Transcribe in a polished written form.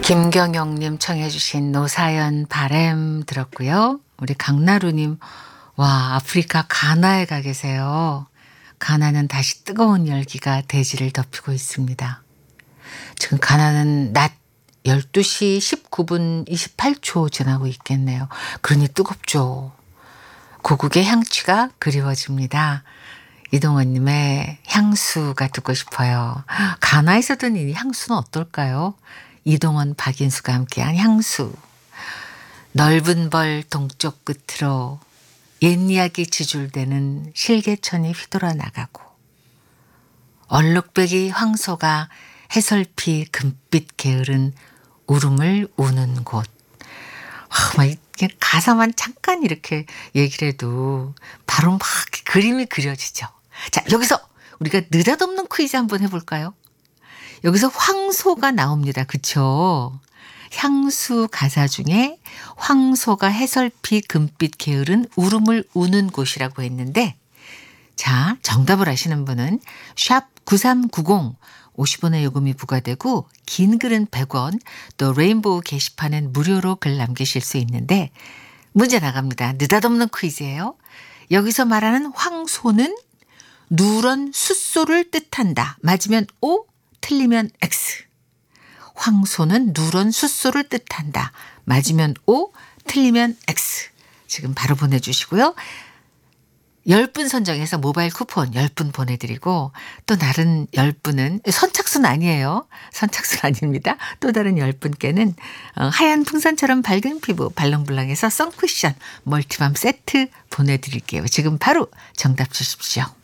김경영님 청해 주신 노사연 바램 들었고요. 우리 강나루님, 와, 아프리카 가나에 가 계세요. 가나는 다시 뜨거운 열기가 대지를 덮이고 있습니다. 지금 가나는 낮 12시 19분 28초 지나고 있겠네요. 그러니 뜨겁죠. 고국의 향취가 그리워집니다. 이동원님의 향수가 듣고 싶어요. 가나에서 든 이 향수는 어떨까요? 이동원, 박인수가 함께한 향수. 넓은 벌 동쪽 끝으로 옛 이야기 지줄대는 실개천이 휘돌아 나가고 얼룩배기 황소가 해설피 금빛 게으른 울음을 우는 곳. 막 이렇게 가사만 잠깐 이렇게 얘기를 해도 바로 막 그림이 그려지죠. 자, 여기서 우리가 느닷없는 퀴즈 한번 해볼까요? 여기서 황소가 나옵니다. 그쵸? 향수 가사 중에 황소가 해설피 금빛 게으른 울음을 우는 곳이라고 했는데, 자, 정답을 아시는 분은 샵 9390 50원의 요금이 부과되고 긴 글은 100원, 또 레인보우 게시판은 무료로 글 남기실 수 있는데 문제 나갑니다. 느닷없는 퀴즈예요. 여기서 말하는 황소는 누런 숫소를 뜻한다. 맞으면 O, 틀리면 X. 황소는 누런 숫소를 뜻한다. 맞으면 O, 틀리면 X. 지금 바로 보내주시고요. 10분 선정해서 모바일 쿠폰 10분 보내드리고 또 다른 10분은 선착순 아니에요. 선착순 아닙니다. 또 다른 10분께는 하얀 풍선처럼 밝은 피부 발랑블랑에서 선쿠션 멀티밤 세트 보내드릴게요. 지금 바로 정답 주십시오.